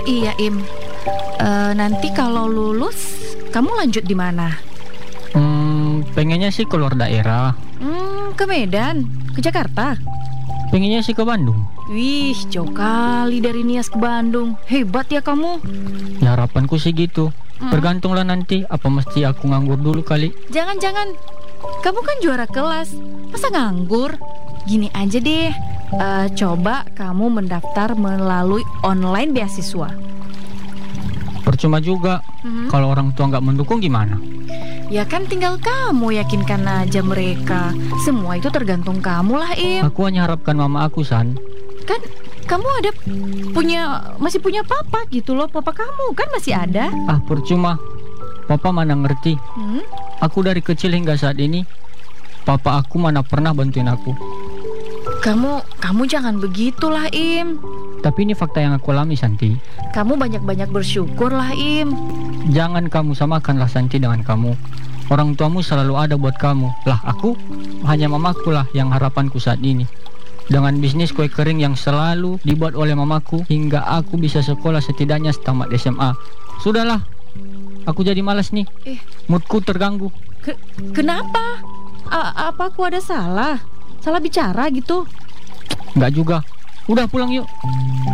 iya Im. Nanti kalau lulus, kamu lanjut di mana? Pengennya sih keluar daerah. Ke Medan, ke Jakarta. Pengennya sih ke Bandung. Wih, jauh kali dari Nias ke Bandung. Hebat ya kamu. Ya harapanku sih gitu. Tergantunglah nanti, apa mesti aku nganggur dulu kali. Jangan-jangan, kamu kan juara kelas. Masa nganggur? Gini aja deh, coba kamu mendaftar melalui online beasiswa. Percuma juga. Kalau orang tua nggak mendukung gimana? Ya kan tinggal kamu yakinkan aja mereka. Semua itu tergantung kamu lah, Im. Aku hanya harapkan mama aku, San. Kan kamu masih punya papa gitu loh. Papa kamu kan masih ada. Percuma. Papa mana ngerti. Aku dari kecil hingga saat ini, papa aku mana pernah bantuin aku. Kamu jangan begitulah, Im. Tapi ini fakta yang aku alami, Santi. Kamu banyak-banyak bersyukur lah, Im. Jangan kamu samakanlah Santi dengan kamu. Orang tuamu selalu ada buat kamu. Lah aku, hanya mamaku lah yang harapanku saat ini. Dengan bisnis kue kering yang selalu dibuat oleh mamaku, hingga aku bisa sekolah setidaknya tamat SMA. Sudahlah, aku jadi malas nih. Moodku terganggu. Kenapa? Apa aku ada salah? Salah bicara gitu? Nggak juga. Udah pulang yuk.